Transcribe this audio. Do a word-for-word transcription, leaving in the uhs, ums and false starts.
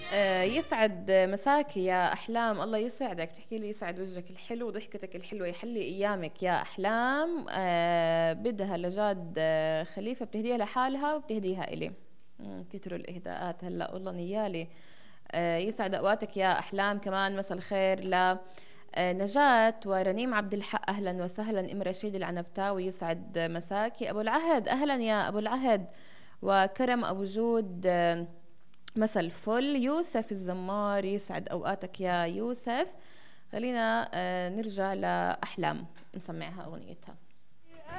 آه، يسعد مساكي يا أحلام، الله يسعدك. بتحكي لي يسعد وجهك الحلو وضحكتك الحلوة، يحلي أيامك يا أحلام. آه، بدها لجاد آه، خليفة، بتهديها لحالها وبتهديها إلي. مم، كتروا الإهداءات هلا والله نيالي. آه، يسعد أوقاتك يا أحلام. كمان مساء الخير ل آه، نجاة ورنيم عبد الحق، أهلا وسهلا. أم رشيد العنبتاوي، يسعد مساكي. أبو العهد، أهلا يا أبو العهد. وكرم أبو جود، آه، مساء الفل. يوسف الزمار، يسعد أوقاتك يا يوسف. خلينا آه، نرجع لأحلام، نسمعها أغنيتها.